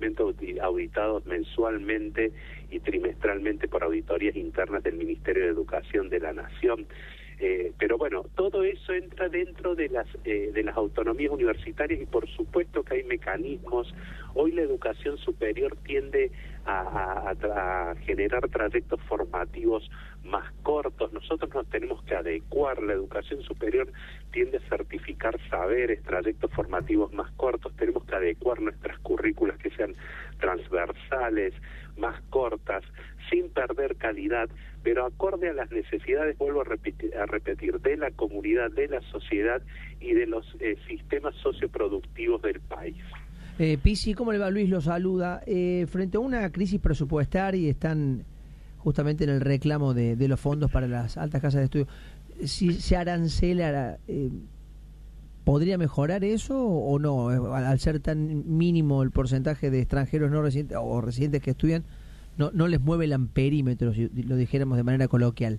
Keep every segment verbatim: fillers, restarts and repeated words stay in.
elementos auditados mensualmente y trimestralmente por auditorías internas del Ministerio de Educación de la Nación. Eh, pero bueno, todo eso entra dentro de las eh, de las autonomías universitarias y por supuesto que hay mecanismos. Hoy la educación superior tiende a, a, a generar trayectos formativos más cortos. Nosotros nos tenemos que adecuar. La educación superior tiende a certificar saberes, trayectos formativos más cortos. Tenemos que adecuar nuestras currículas que sean transversales, más cortas, sin perder calidad, pero acorde a las necesidades, vuelvo a repetir, a repetir de la comunidad, de la sociedad y de los eh, sistemas socioproductivos del país. Eh, Pisi, ¿cómo le va? Luis lo saluda. Eh, frente a una crisis presupuestaria, están justamente en el reclamo de, de los fondos para las altas casas de estudio. Si se arancela, eh, ¿podría mejorar eso o no? Al ser tan mínimo el porcentaje de extranjeros no residentes o residentes que estudian, no, no les mueve el amperímetro, si lo dijéramos de manera coloquial.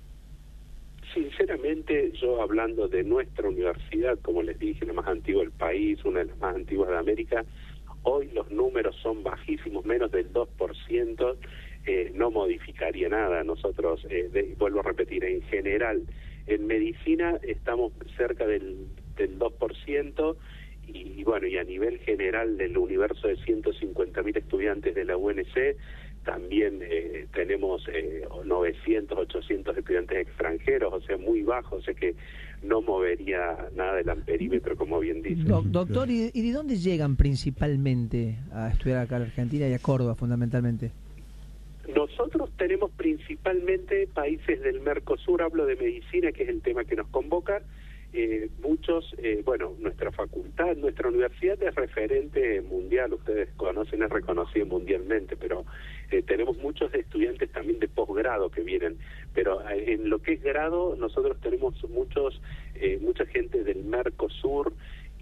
Sinceramente, yo hablando de nuestra universidad, como les dije, la más antigua del país, una de las más antiguas de América, hoy los números son bajísimos, menos del dos por ciento, eh, no modificaría nada. Nosotros, eh, de, vuelvo a repetir, en general, en medicina estamos cerca del, del dos por ciento y, y bueno, y a nivel general del universo de ciento cincuenta mil estudiantes de la U N C, también eh, tenemos eh, novecientos, ochocientos estudiantes extranjeros, o sea, muy bajos, o sea que no movería nada del amperímetro, como bien dice. Do, doctor, ¿y, ¿y de dónde llegan principalmente a estudiar acá a la Argentina y a Córdoba fundamentalmente? Nosotros tenemos principalmente países del Mercosur, hablo de medicina, que es el tema que nos convoca. Eh, muchos, eh, bueno, nuestra facultad, nuestra universidad es referente mundial, ustedes conocen, es reconocida mundialmente, pero eh, tenemos muchos estudiantes también de posgrado que vienen, pero eh, en lo que es grado, nosotros tenemos muchos, eh, mucha gente del Mercosur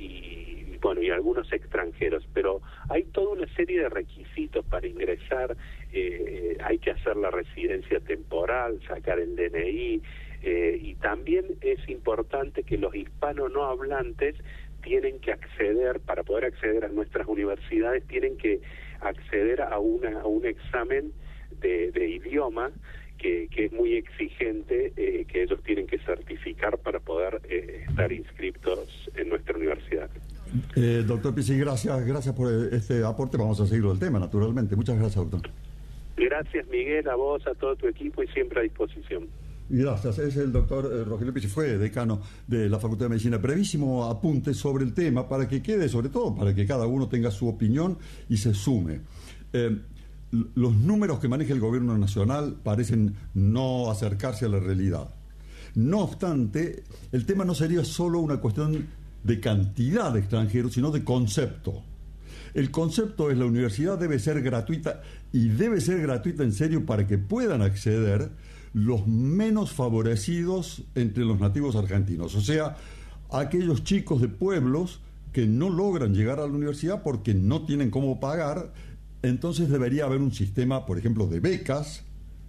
y, bueno, y algunos extranjeros, pero hay toda una serie de requisitos para ingresar. Eh, hay que hacer la residencia temporal, sacar el D N I, Eh, y también es importante que los hispanos no hablantes tienen que acceder, para poder acceder a nuestras universidades, tienen que acceder a, una, a un examen de, de idioma que, que es muy exigente, eh, que ellos tienen que certificar para poder eh, estar inscritos en nuestra universidad. Eh, doctor Pisi, gracias, gracias por este aporte. Vamos a seguir el tema, naturalmente. Muchas gracias, doctor. Gracias, Miguel, a vos, a todo tu equipo y siempre a disposición. Gracias, es el doctor eh, Rogelio Pisi, fue decano de la Facultad de Medicina. Brevísimo apunte sobre el tema para que quede, sobre todo, para que cada uno tenga su opinión y se sume. Eh, los números que maneja el gobierno nacional parecen no acercarse a la realidad. No obstante, el tema no sería solo una cuestión de cantidad de extranjeros, sino de concepto. El concepto es: la universidad debe ser gratuita, y debe ser gratuita en serio para que puedan acceder los menos favorecidos entre los nativos argentinos, o sea, aquellos chicos de pueblos que no logran llegar a la universidad porque no tienen cómo pagar. Entonces debería haber un sistema, por ejemplo, de becas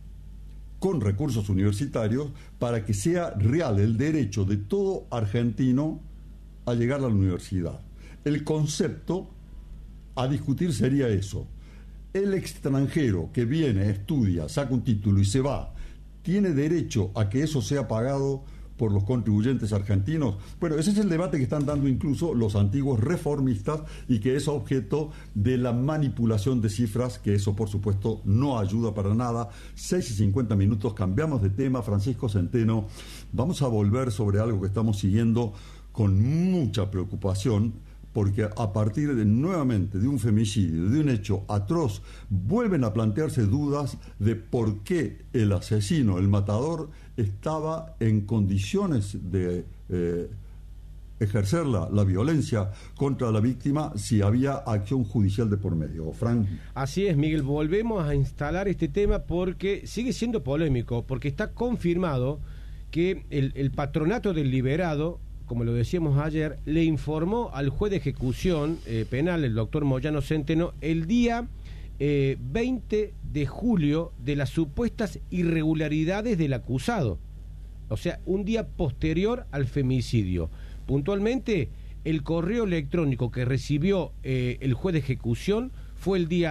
con recursos universitarios para que sea real el derecho de todo argentino a llegar a la universidad. El concepto a discutir sería eso: el extranjero que viene, estudia, saca un título y se va, ¿tiene derecho a que eso sea pagado por los contribuyentes argentinos? Bueno, ese es el debate que están dando incluso los antiguos reformistas y que es objeto de la manipulación de cifras, que eso por supuesto no ayuda para nada. seis y cincuenta minutos, cambiamos de tema. Francisco Centeno, vamos a volver sobre algo que estamos siguiendo con mucha preocupación, porque a partir de nuevamente de un femicidio, de un hecho atroz, vuelven a plantearse dudas de por qué el asesino, el matador, estaba en condiciones de eh, ejercer la, la violencia contra la víctima si había acción judicial de por medio. Frank. Así es, Miguel, volvemos a instalar este tema porque sigue siendo polémico, porque está confirmado que el, el patronato del liberado, como lo decíamos ayer, le informó al juez de ejecución eh, penal, el doctor Moyano Centeno, el día eh, veinte de julio de las supuestas irregularidades del acusado. O sea, un día posterior al femicidio. Puntualmente, el correo electrónico que recibió eh, el juez de ejecución fue el día